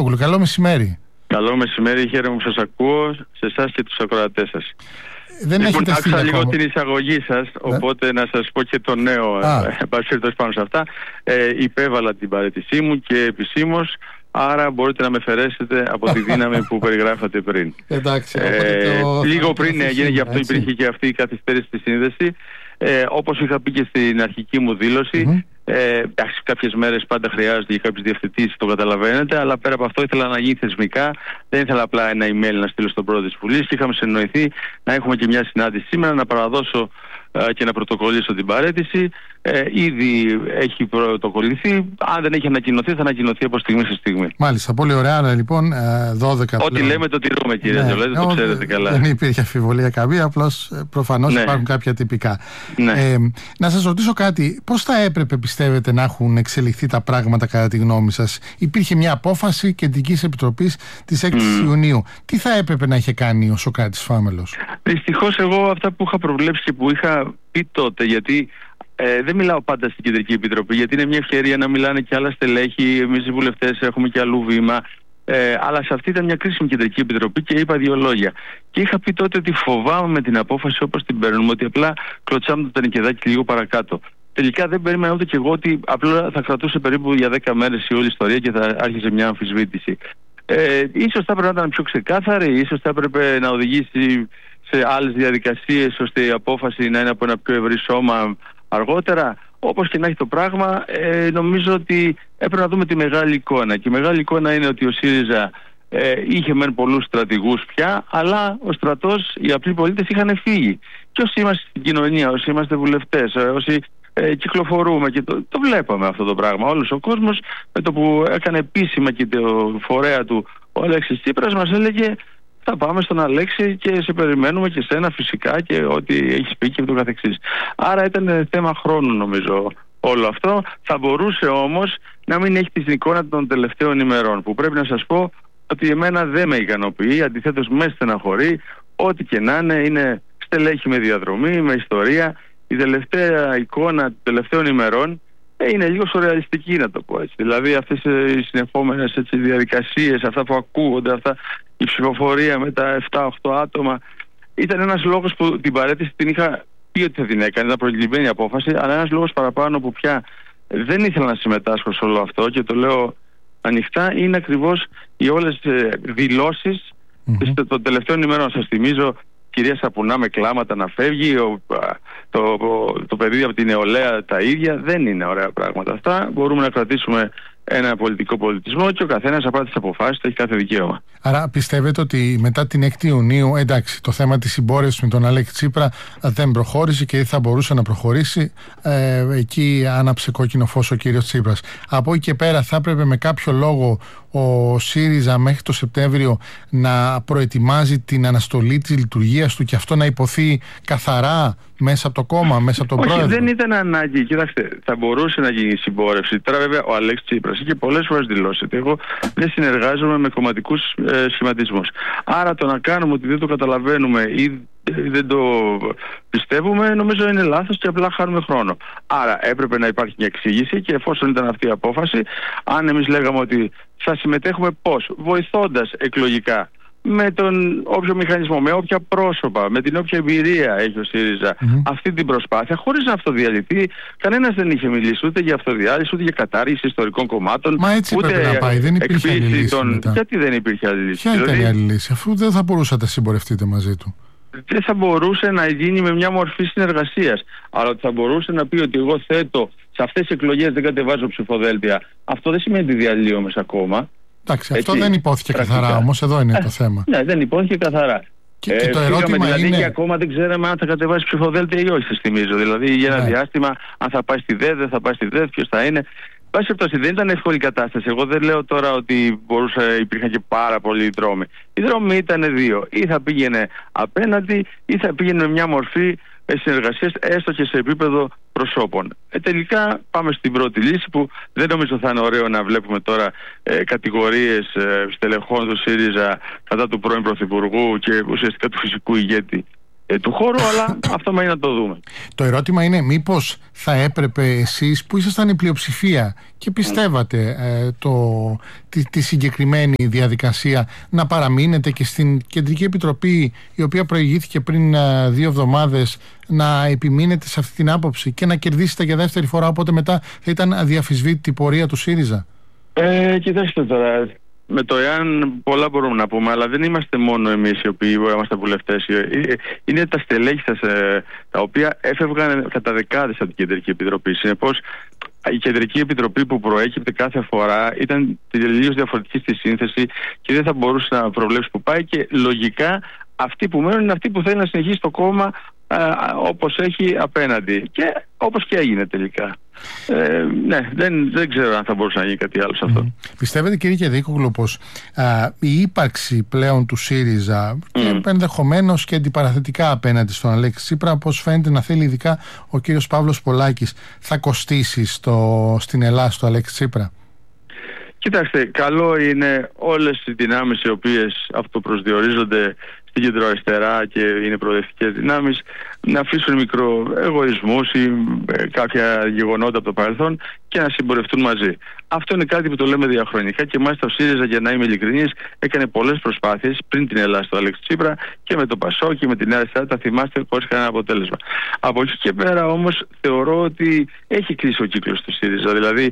Χριστοδουλόπουλου. Καλό μεσημέρι. Καλό μεσημέρι, χαίρομαι που σας ακούω, σε εσάς και τους ακροατές σας. Δεν έχετε στείλει άκουσα λίγο ακόμα την εισαγωγή σας, οπότε να σας πω και το νέο πάνω σε αυτά. Υπέβαλα την παραίτησή μου και επισήμως, άρα μπορείτε να με αφαιρέσετε από τη δύναμη που περιγράφατε πριν. Εντάξει, λίγο πριν έγινε, γι' αυτό υπήρχε και αυτή η καθυστέρηση στη σύνδεση. Όπως είχα πει και στην αρχική μου δήλωση, κάποιες μέρες πάντα χρειάζεται για κάποιες διευθετήσεις, το καταλαβαίνετε, αλλά πέρα από αυτό ήθελα να γίνει θεσμικά. Δεν ήθελα απλά ένα email να στείλω στον πρόεδρο της Βουλής και είχαμε συνοηθεί να έχουμε και μια συνάντηση σήμερα, να παραδώσω και να πρωτοκολλήσω την παραίτηση. Ήδη έχει πρωτοκολληθεί. Αν δεν έχει ανακοινωθεί, θα ανακοινωθεί από στιγμή σε στιγμή. Μάλιστα, πολύ ωραία. Άρα λοιπόν 12. Ό,τι λέμε το τηρούμε, κύριε Τζολέτη, το ξέρετε καλά. Δεν υπήρχε αμφιβολία καμία, απλώς προφανώς υπάρχουν κάποια τυπικά. Να σας ρωτήσω κάτι, πώς θα έπρεπε, πιστεύετε, να έχουν εξελιχθεί τα πράγματα κατά τη γνώμη σας? Υπήρχε μια απόφαση Κεντρικής Επιτροπής της 6ης Ιουνίου. Τι θα έπρεπε να είχε κάνει ο Σωκράτης Φάμελος? Δυστυχώς εγώ αυτά που είχα προβλέψει και που είχα πει τότε, γιατί δεν μιλάω πάντα στην Κεντρική Επιτροπή, γιατί είναι μια ευκαιρία να μιλάνε και άλλα στελέχη. Εμείς οι βουλευτές έχουμε και αλλού βήμα. Αλλά σε αυτή ήταν μια κρίσιμη Κεντρική Επιτροπή και είπα δύο λόγια. Και είχα πει τότε ότι φοβάμαι με την απόφαση όπως την παίρνουμε, ότι απλά κλωτσάμε το τενικεδάκι λίγο παρακάτω. Τελικά δεν περίμενα ούτε και εγώ ότι απλά θα κρατούσε περίπου για 10 μέρες η όλη ιστορία και θα άρχισε μια αμφισβήτηση. Ίσως θα έπρεπε να ήταν πιο ξεκάθαρη, ίσως θα έπρεπε να οδηγήσει σε άλλες διαδικασίες ώστε η απόφαση να είναι από ένα πιο ευρύ σώμα αργότερα. Όπως και να έχει το πράγμα, νομίζω ότι έπρεπε να δούμε τη μεγάλη εικόνα. Και η μεγάλη εικόνα είναι ότι ο ΣΥΡΙΖΑ είχε μεν πολλούς στρατηγούς πια, αλλά ο στρατός, οι απλοί πολίτες είχαν φύγει. Και όσοι είμαστε στην κοινωνία, όσοι είμαστε βουλευτές, όσοι κυκλοφορούμε και το βλέπαμε αυτό το πράγμα. Όλος ο κόσμος, με το που έκανε επίσημα και το φορέα του ο Αλέξης Τσίπρας, μας έλεγε: θα πάμε στον Αλέξη και σε περιμένουμε και σένα φυσικά και ό,τι έχεις πει και το καθεξής. Άρα ήταν θέμα χρόνου νομίζω όλο αυτό. Θα μπορούσε όμως να μην έχει την εικόνα των τελευταίων ημερών, που πρέπει να σας πω ότι εμένα δεν με ικανοποιεί, αντιθέτως με στεναχωρεί. Ό,τι και να είναι στελέχη με διαδρομή, με ιστορία. Η τελευταία εικόνα των τελευταίων ημερών είναι λίγο σουρεαλιστική, να το πω έτσι. Δηλαδή αυτές οι συνεχόμενες διαδικασίες, αυτά που ακούγονται, η ψηφοφορία με τα 7-8 άτομα, ήταν ένας λόγος που την παραίτηση την είχα πει ότι θα την έκανε, ήταν προηγουμένη απόφαση, αλλά ένας λόγος παραπάνω που πια δεν ήθελα να συμμετάσχω σε όλο αυτό, και το λέω ανοιχτά, είναι ακριβώς οι όλες δηλώσεις των τελευταίων ημερών. Σας θυμίζω, κυρία Σαπουνά με κλάματα να φεύγει, το παιδί από την νεολαία τα ίδια. Δεν είναι ωραία πράγματα αυτά. Μπορούμε να κρατήσουμε ένα πολιτικό πολιτισμό και ο καθένας από τις αποφάσεις του έχει κάθε δικαίωμα. Άρα πιστεύετε ότι μετά την 6η Ιουνίου, εντάξει, το θέμα της συμπόρευσης με τον Αλέξη Τσίπρα δεν προχώρησε και θα μπορούσε να προχωρήσει, εκεί άναψε κόκκινο φως ο κύριος Τσίπρας. Από εκεί και πέρα θα έπρεπε με κάποιο λόγο ο ΣΥΡΙΖΑ μέχρι το Σεπτέμβριο να προετοιμάζει την αναστολή της λειτουργίας του και αυτό να υποθεί καθαρά μέσα από το κόμμα, μέσα από τον πρόεδρο? Όχι, δεν ήταν ανάγκη. Κοιτάξτε, θα μπορούσε να γίνει συμπόρευση. Τώρα βέβαια ο Αλέξης Τσίπρας είχε πολλές φορές δηλώσει ότι εγώ δεν συνεργάζομαι με κομματικούς σχηματισμούς. Άρα το να κάνουμε ότι δεν το καταλαβαίνουμε ή δεν το πιστεύουμε, νομίζω είναι λάθος και απλά χάνουμε χρόνο. Άρα έπρεπε να υπάρχει μια εξήγηση, και εφόσον ήταν αυτή η απόφαση, αν εμείς λέγαμε ότι θα συμμετέχουμε πώς? Βοηθώντας εκλογικά με τον όποιο μηχανισμό, με όποια πρόσωπα, με την όποια εμπειρία έχει ο ΣΥΡΙΖΑ αυτή την προσπάθεια, χωρίς να αυτοδιαλυθεί. Κανένας δεν είχε μιλήσει ούτε για αυτοδιάλυση, ούτε για κατάργηση ιστορικών κομμάτων. Μα έτσι ούτε πρέπει να πάει. Δεν υπήρχε άλλη λύση. Γιατί δεν υπήρχε άλλη λύση? Ποια ήταν η άλλη λύση, αφού δεν θα μπορούσατε να συμπορευτείτε μαζί του? Δεν θα μπορούσε να γίνει με μια μορφή συνεργασίας. Αλλά ότι θα μπορούσε να πει ότι εγώ θέτω σε αυτές τις εκλογές, δεν κατεβάζω ψηφοδέλτια. Αυτό δεν σημαίνει ότι διαλύομαι σε κόμμα. Εντάξει, αυτό δεν υπόθηκε καθαρά όμως, εδώ είναι το θέμα. Ναι, δεν υπόθηκε καθαρά. Και το ερώτημα δηλαδή είναι... και ακόμα δεν ξέραμε αν θα κατεβάσει ψηφοδέλτια ή όχι, σας θυμίζω. Δηλαδή για ένα διάστημα, αν θα πάει στη ΔΕΔ, δεν θα πάει στη ΔΕΔ, ποιος θα είναι. Πάση περιπτώσει, δεν ήταν εύκολη κατάσταση. Εγώ δεν λέω τώρα ότι υπήρχαν και πάρα πολλοί δρόμοι. Οι δρόμοι ήταν δύο. Ή θα πήγαινε απέναντι, ή θα πήγαινε με μια μορφή συνεργασίας, έστω και σε επίπεδο προσώπων. Τελικά πάμε στην πρώτη λύση, που δεν νομίζω θα είναι ωραίο να βλέπουμε τώρα κατηγορίες στελεχών του ΣΥΡΙΖΑ κατά του πρώην Πρωθυπουργού και ουσιαστικά του φυσικού ηγέτη του χώρου, αλλά αυτό μένει να το δούμε. Το ερώτημα είναι μήπως θα έπρεπε εσείς που ήσασταν η πλειοψηφία και πιστεύατε τη συγκεκριμένη διαδικασία να παραμείνετε και στην Κεντρική Επιτροπή, η οποία προηγήθηκε πριν 2 εβδομάδες, να επιμείνετε σε αυτή την άποψη και να κερδίσετε για δεύτερη φορά, οπότε μετά θα ήταν αδιαφυσβήτητη η πορεία του ΣΥΡΙΖΑ? Κοιτάξτε τώρα, με το εάν πολλά μπορούμε να πούμε, αλλά δεν είμαστε μόνο εμείς οι οποίοι είμαστε βουλευτές. Είναι τα στελέχη σας, τα οποία έφευγαν κατά δεκάδες από την Κεντρική Επιτροπή. Συνεπώς, η Κεντρική Επιτροπή που προέκυπτε κάθε φορά ήταν τελείως διαφορετική στη σύνθεση και δεν θα μπορούσε να προβλέψει που πάει, και λογικά αυτοί που μένουν είναι αυτοί που θέλουν να συνεχίσει το κόμμα όπως έχει απέναντι, και όπως και έγινε τελικά. Ναι, δεν ξέρω αν θα μπορούσε να γίνει κάτι άλλο σε αυτό. Πιστεύετε, κύριε Κεδίκογλου, πως η ύπαρξη πλέον του ΣΥΡΙΖΑ και ενδεχομένως και αντιπαραθετικά απέναντι στον Αλέξη Τσίπρα, όπως φαίνεται να θέλει ειδικά ο κύριος Παύλος Πολάκης, θα κοστίσει στην Ελλάδα στο Αλέξη Τσίπρα? Κοιτάξτε, καλό είναι όλες οι δυνάμεις οι οποίες αυτοπροσδιορίζονται στην κεντροαριστερά και είναι προοδευτικές δυνάμεις να αφήσουν μικροεγωισμούς ή κάποια γεγονότα από το παρελθόν και να συμπορευτούν μαζί. Αυτό είναι κάτι που το λέμε διαχρονικά, και μάλιστα ο ΣΥΡΙΖΑ, για να είμαι ειλικρινής, έκανε πολλές προσπάθειες πριν την Ελλάδα στο Αλέξη Τσίπρα και με το ΠΑΣΟΚ και με τη Νέα Αριστερά, τα θυμάστε, χωρίς κανένα αποτέλεσμα. Από εκεί και πέρα όμως θεωρώ ότι έχει κλείσει ο κύκλος του ΣΥΡΙΖΑ. Δηλαδή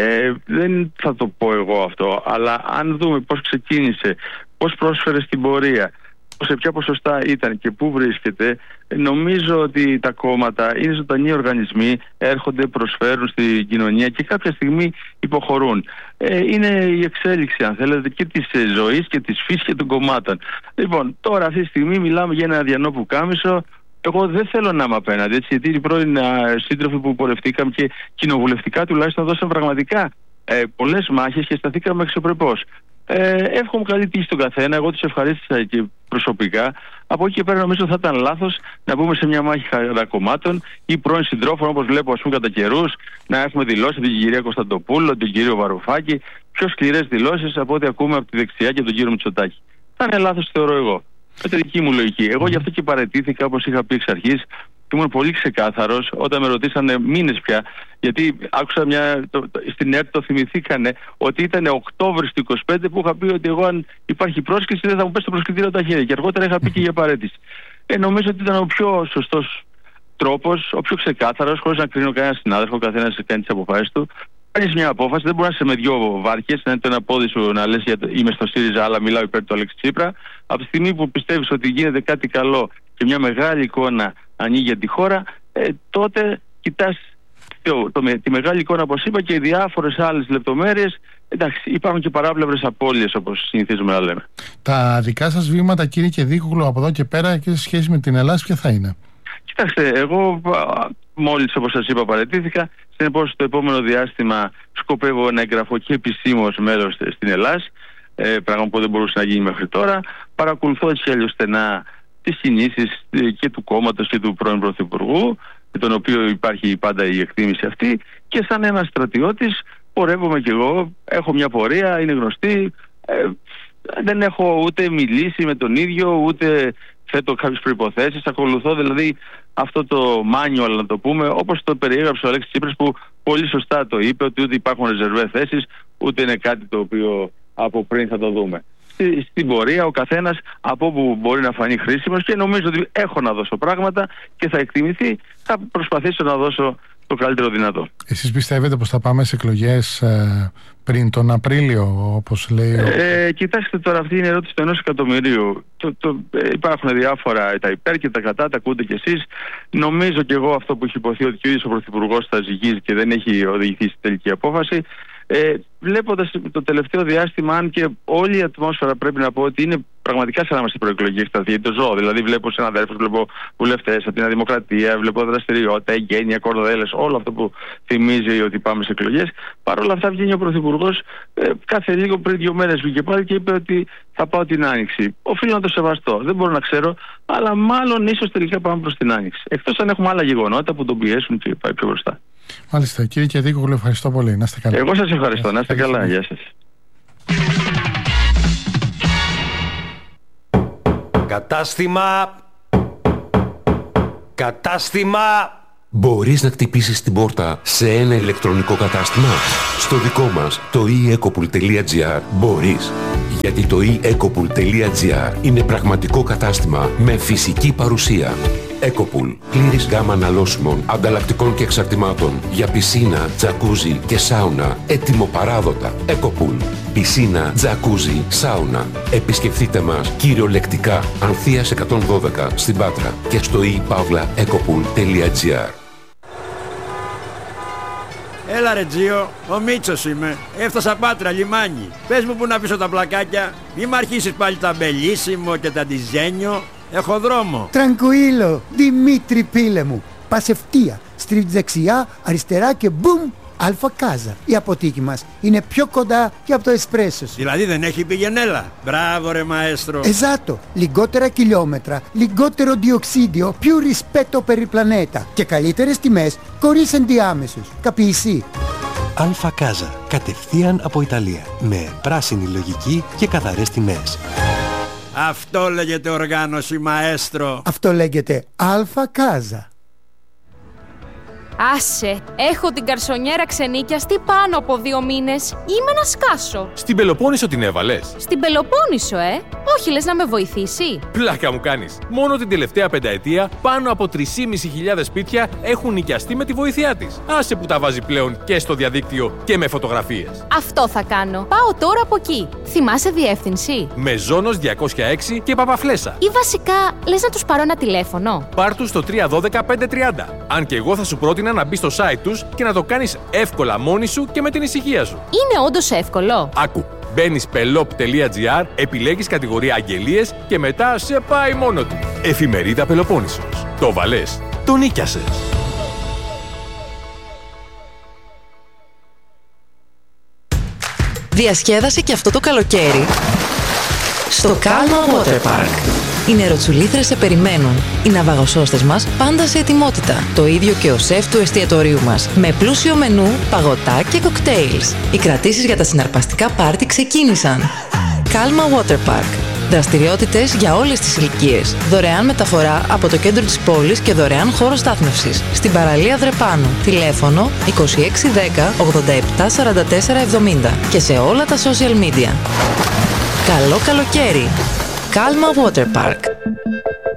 δεν θα το πω εγώ αυτό, αλλά αν δούμε πώς ξεκίνησε, πώς πρόσφερε στην πορεία, σε ποια ποσοστά ήταν και πού βρίσκεται, νομίζω ότι τα κόμματα είναι ζωντανοί οργανισμοί, έρχονται, προσφέρουν στην κοινωνία και κάποια στιγμή υποχωρούν. Είναι η εξέλιξη, αν θέλετε, και της ζωής και της φύσης και των κομμάτων. Λοιπόν, τώρα αυτή τη στιγμή μιλάμε για ένα αδιανό πουκάμισο. Εγώ δεν θέλω να είμαι απέναντι, έτσι, γιατί οι πρώην σύντροφοι που πορευτήκαμε και κοινοβουλευτικά τουλάχιστον δώσαν πραγματικά πολλές μάχες και σταθήκαμε αξιοπρεπώς. Εύχομαι καλή τύχη στον καθένα. Εγώ τους ευχαρίστησα και προσωπικά. Από εκεί και πέρα νομίζω θα ήταν λάθος να μπούμε σε μια μάχη χαρακομμάτων ή πρώην συντρόφων, όπως βλέπω, ας πούμε, κατά καιρούς, να έχουμε δηλώσει από την κυρία Κωνσταντοπούλου, τον κύριο Βαρουφάκη, πιο σκληρές δηλώσεις από ό,τι ακούμε από τη δεξιά και τον κύριο Μητσοτάκη. Θα είναι λάθος, θεωρώ εγώ. Με τη δική μου λογική. Εγώ γι' αυτό και παραιτήθηκα, όπως είχα πει εξ αρχής. Ήμουν πολύ ξεκάθαρος όταν με ρωτήσανε μήνες πια, γιατί άκουσα στην ΕΡΤ το θυμηθήκανε ότι ήταν Οκτώβρης του 25 που είχα πει ότι εγώ, αν υπάρχει πρόσκληση, δεν θα μου πέσει το προσκριτήριο τα χέρια. Και αργότερα είχα πει και για παρέτηση. Νομίζω ότι ήταν ο πιο σωστός τρόπος, ο πιο ξεκάθαρος, χωρίς να κρίνω κανένα συνάδελφο, ο καθένας κάνει τις αποφάσεις του. Κάνεις μια απόφαση, δεν μπορεί να είσαι με 2 βάρκες, να είναι το ένα πόδι σου να λες είμαι στο ΣΥΡΙΖΑ, αλλά μιλάω υπέρ του Αλέξη Τσίπρα. Από τη στιγμή που πιστεύεις ότι γίνεται κάτι καλό και μια μεγάλη εικόνα ανοίγει για τη χώρα, τότε κοιτάς τη μεγάλη εικόνα, όπως είπα, και οι διάφορες άλλες λεπτομέρειες. Εντάξει, υπάρχουν και παράπλευρες απώλειες, όπως συνηθίζουμε να λέμε. Τα δικά σας βήματα, κύριε Κεδίκογλου, από εδώ και πέρα και σε σχέση με την Ελλάδα, ποια θα είναι? Κοιτάξτε, εγώ μόλις, όπως σας είπα, παραιτήθηκα. Συνεπώς, το επόμενο διάστημα σκοπεύω να εγγραφώ και επισήμως μέλος στην Ελλάδα, πράγμα που δεν μπορούσε να γίνει μέχρι τώρα. Παρακολουθώ έτσι αλλιώς στενά τις κινήσεις και του κόμματος και του πρώην Πρωθυπουργού, με τον οποίο υπάρχει πάντα η εκτίμηση αυτή, και σαν ένας στρατιώτης πορεύομαι κι εγώ. Έχω μια πορεία, είναι γνωστή. Δεν έχω ούτε μιλήσει με τον ίδιο, ούτε θέτω κάποιες προϋποθέσεις. Ακολουθώ δηλαδή αυτό το manual, να το πούμε, όπως το περιέγραψε ο Αλέξης Τσίπρας, που πολύ σωστά το είπε, ότι ούτε υπάρχουν ρεζερβέ θέσεις, ούτε είναι κάτι το οποίο από πριν θα το δούμε. Στην πορεία ο καθένας από όπου μπορεί να φανεί χρήσιμος, και νομίζω ότι έχω να δώσω πράγματα και θα εκτιμηθεί. Θα προσπαθήσω να δώσω το καλύτερο δυνατό. Εσείς πιστεύετε πως θα πάμε σε εκλογές πριν τον Απρίλιο, όπως λέει Κοιτάξτε τώρα, αυτή είναι η ερώτηση του 1 εκατομμυρίου. Υπάρχουν διάφορα, τα υπέρ και τα κατά, τα ακούτε κι εσείς. Νομίζω κι εγώ αυτό που έχει υποθεί, ότι ο ίδιος ο Πρωθυπουργός θα ζυγίζει και δεν έχει οδηγηθεί στη τελική απόφαση. Βλέποντας το τελευταίο διάστημα, αν και όλη η ατμόσφαιρα, πρέπει να πω ότι είναι πραγματικά σαν να είμαστε προεκλογική εκστρατεία, το ζω. Δηλαδή, βλέπω συναδέλφους, βλέπω βουλευτές από την Δημοκρατία, βλέπω δραστηριότητα, εγγένεια, κορδέλες, όλο αυτό που θυμίζει ότι πάμε σε εκλογές. Παρ' όλα αυτά, βγαίνει ο Πρωθυπουργός κάθε λίγο, πριν 2 μέρες βγήκε πάλι και είπε ότι θα πάω την Άνοιξη. Οφείλω να το σεβαστώ. Δεν μπορώ να ξέρω, αλλά μάλλον ίσως τελικά πάμε προς την Άνοιξη. Εκτός αν έχουμε άλλα γεγονότα που τον πιέσουν και πάει πιο μπροστά. Μάλιστα. Κύριε Κεδίκογλου, ευχαριστώ πολύ. Να είστε καλά. Εγώ σας ευχαριστώ. Να είστε καλά. Γεια σας. Κατάστημα Κατάστημα! Μπορείς να χτυπήσεις την πόρτα σε ένα ηλεκτρονικό κατάστημα? Στο δικό μας, το eEcopool.gr, μπορείς. Γιατί το eEcopool.gr είναι πραγματικό κατάστημα με φυσική παρουσία. Ecopool. Πλήρης γάμα αναλώσιμων, ανταλλακτικών και εξαρτημάτων για πισίνα, τζακούζι και σάουνα. Έτοιμο παράδοτα. Ecopool. Πισίνα, τζακούζι, σάουνα. Επισκεφτείτε μας κυριολεκτικά. Ανθείας 112 στην Πάτρα και στο ePavlaEcopool.gr. Έλα ρε Τζίο, ο Μίτσος είμαι. Έφτασα Πάτρα, λιμάνι. Πες μου που να πίσω τα πλακάκια. Μη μ' αρχίσεις πάλι τα μπελίσιμο και τα ντιζένιο. Έχω δρόμο. Τραγκουίλο, Δημήτρη πίλε μου. Πας ευθεία, στρίβεις δεξιά, αριστερά και μπουμ, Αλφα Κάζα. Η αποθήκη μας είναι πιο κοντά και από το εσπρέσο σου. Δηλαδή δεν έχει πηγενέλα. Μπράβο ρε μαέστρο. Esatto, λιγότερα χιλιόμετρα, λιγότερο διοξίδιο, più rispetto per il pianeta και καλύτερες τιμές χωρίς ενδιάμεσους. Καπείσι. Αλφα Κάζα, κατευθείαν από Ιταλία, με πράσινη λογική και καθαρές τιμές. Αυτό λέγεται οργάνωση μαέστρο. Αυτό λέγεται Αλφα Κάζα. Άσε, έχω την καρσονιέρα ξενίκιαστη πάνω από 2 μήνες. Είμαι να σκάσω. Στην Πελοπόννησο την έβαλες? Στην Πελοπόννησο, Όχι, λες να με βοηθήσει? Πλάκα μου κάνεις. Μόνο την τελευταία πενταετία πάνω από 3.500 σπίτια έχουν νοικιαστεί με τη βοήθειά της. Άσε που τα βάζει πλέον και στο διαδίκτυο και με φωτογραφίες. Αυτό θα κάνω. Πάω τώρα από εκεί. Θυμάσαι διεύθυνση? Μεζόνος 206 και Παπαφλέσσα. Ή βασικά, λες να τους πάρω ένα τηλέφωνο? Πάρ' τους στο 312-530. Αν και εγώ θα σου πρότεινα να μπεις στο site τους και να το κάνεις εύκολα μόνη σου και με την ησυχία σου. Είναι όντως εύκολο? Άκου. Μπαίνεις pelop.gr, επιλέγεις κατηγορία αγγελίες και μετά σε πάει μόνο του. Εφημερίδα Πελοπόννησος. Το βαλές. Το νίκιασες. Διασκέδασε και αυτό το καλοκαίρι στο Calma Water Park. Οι νεροτσουλήθρες σε περιμένουν. Οι ναυαγοσώστες μας πάντα σε ετοιμότητα. Το ίδιο και ο σεφ του εστιατορίου μας. Με πλούσιο μενού, παγωτά και κοκτέιλς. Οι κρατήσεις για τα συναρπαστικά πάρτι ξεκίνησαν. Calma Water Park. Δραστηριότητες για όλες τις ηλικίες. Δωρεάν μεταφορά από το κέντρο της πόλης και δωρεάν χώρο στάθμευσης. Στην παραλία Δρεπάνου. Τηλέφωνο 2610 87 44 70 και σε όλα τα social media. Καλό καλοκαίρι! Calma Water Park.